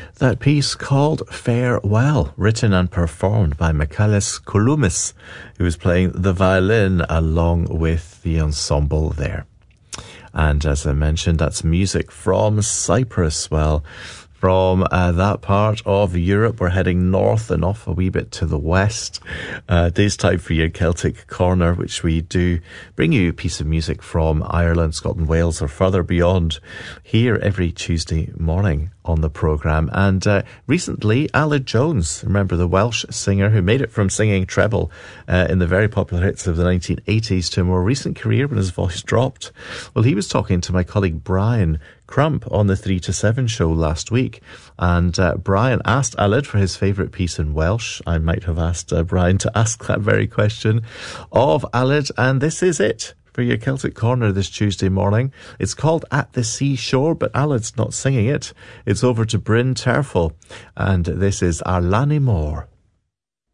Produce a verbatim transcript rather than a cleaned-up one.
That piece called Farewell, written and performed by Michalis Kouloumis, who was playing the violin along with the ensemble there. And as I mentioned, that's music from Cyprus. Well, from uh, that part of Europe, we're heading north and off a wee bit to the west. Uh, day's time for your Celtic Corner, which we do bring you a piece of music from Ireland, Scotland, Wales, or further beyond here every Tuesday morning on the programme. And uh, recently, Aled Jones, remember the Welsh singer who made it from singing treble uh, in the very popular hits of the nineteen eighties to a more recent career when his voice dropped. Well, he was talking to my colleague Brian Crump on the three to seven show last week, and uh, Brian asked Aled for his favourite piece in Welsh. I might have asked uh, Brian to ask that very question of Aled, and this is it for your Celtic Corner this Tuesday morning. It's called At the Seashore, but Aled's not singing it. It's over to Bryn Terfel, and this is Ar Lan y Môr.